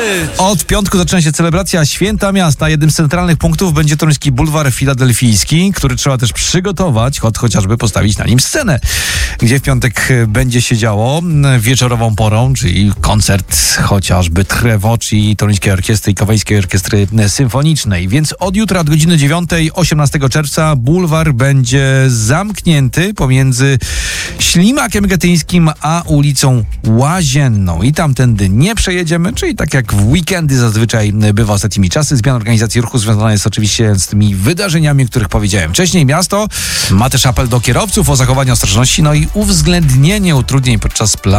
Od piątku zaczyna się celebracja Święta Miasta. Jednym z centralnych punktów będzie toruński bulwar filadelfijski, który trzeba też przygotować, chociażby postawić na nim scenę, gdzie w piątek będzie się działo wieczorową porą, czyli koncert chociażby Trewocz i Toruńskiej Orkiestry i Kawajskiej Orkiestry Symfonicznej. Więc od jutra, od godziny 9, 18 czerwca bulwar będzie zamknięty pomiędzy Ślimakiem Getyńskim a ulicą Łazienną. I tamtędy nie przejedziemy, czyli tak jak w weekendy zazwyczaj bywa ostatnimi czasy. Zmiana organizacji ruchu związana jest oczywiście z tymi wydarzeniami, o których powiedziałem wcześniej. Miasto ma też apel do kierowców o zachowanie ostrożności, no i uwzględnienie utrudnień podczas